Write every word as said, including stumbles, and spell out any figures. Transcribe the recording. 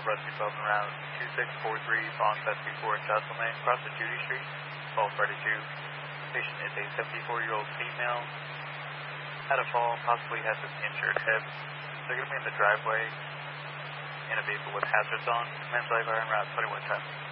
Rusty Feldman Route two six four three, following seven before in Castlemaine, crossing Judy Street, twelve thirty-two. Patient is a seventy-four-year-old female. Had a fall, possibly has an injured hip. They're going to be in the driveway in a vehicle with hazards on. Men's life are en route twenty-one ten.